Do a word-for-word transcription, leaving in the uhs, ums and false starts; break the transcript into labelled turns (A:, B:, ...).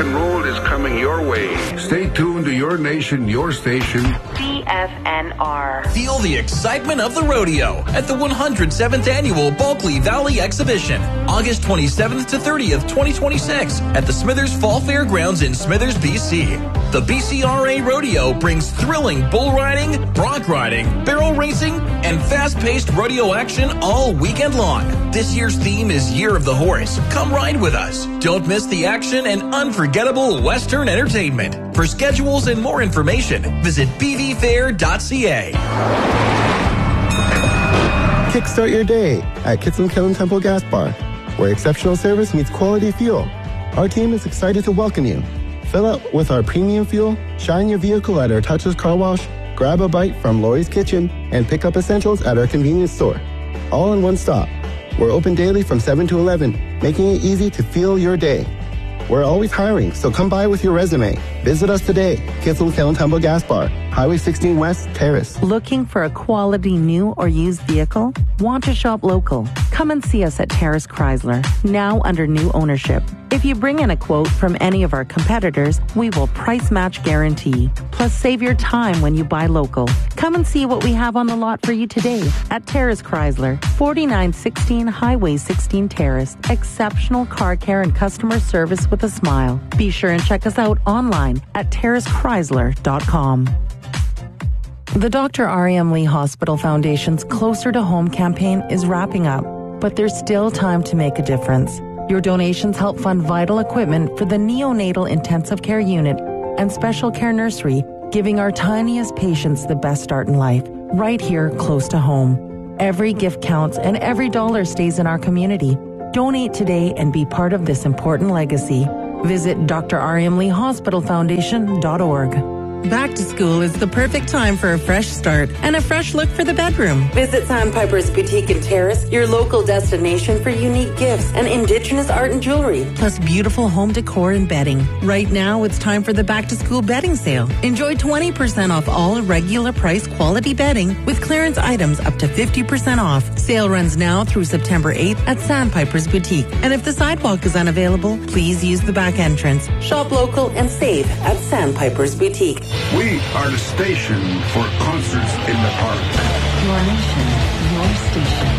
A: and roll is coming your way. Stay tuned to your nation, your station.
B: C F N R.
C: Feel the excitement of the rodeo at the one hundred seventh Annual Bulkley Valley Exhibition, August twenty-seventh to thirtieth, twenty twenty-six, at the Smithers Fall Fairgrounds in Smithers, B C. The B C R A Rodeo brings thrilling bull riding, bronc riding, barrel racing, and fast-paced rodeo action all weekend long. This year's theme is Year of the Horse. Come ride with us. Don't miss the action and unforgettable Western entertainment. For schedules and more information, visit b v fair dot c a.
D: Kickstart your day at Kitson Killen Temple Gas Bar, where exceptional service meets quality fuel. Our team is excited to welcome you. Fill up with our premium fuel, shine your vehicle at our touchless car wash, grab a bite from Lori's Kitchen, and pick up essentials at our convenience store. All in one stop. We're open daily from seven to eleven, making it easy to fuel your day. We're always hiring, so come by with your resume. Visit us today, Kitson Killen Temple Gas Bar, Highway sixteen West, Terrace.
E: Looking for a quality new or used vehicle? Want to shop local? Come and see us at Terrace Chrysler, now under new ownership. If you bring in a quote from any of our competitors, we will price match guarantee. Plus, save your time when you buy local. Come and see what we have on the lot for you today at Terrace Chrysler, forty-nine sixteen Highway sixteen Terrace. Exceptional car care and customer service with a smile. Be sure and check us out online at terrace chrysler dot com. The Doctor R E M Lee Hospital Foundation's Closer to Home campaign is wrapping up, but there's still time to make a difference. Your donations help fund vital equipment for the neonatal intensive care unit and special care nursery, giving our tiniest patients the best start in life, right here close to home. Every gift counts and every dollar stays in our community. Donate today and be part of this important legacy. Visit d r r e m lee hospital foundation dot org. Back to school is the perfect time for a fresh start and a fresh look for the bedroom. Visit Sandpiper's Boutique and Terrace, your local destination for unique gifts and indigenous art and jewelry, plus beautiful home decor and bedding. Right now, it's time for the back-to-school bedding sale. Enjoy twenty percent off all regular price quality bedding with clearance items up to fifty percent off. Sale runs now through September eighth at Sandpiper's Boutique. And if the sidewalk is unavailable, please use the back entrance. Shop local and save at Sandpiper's Boutique.
A: We are the station for concerts in the park.
B: Your nation, your station.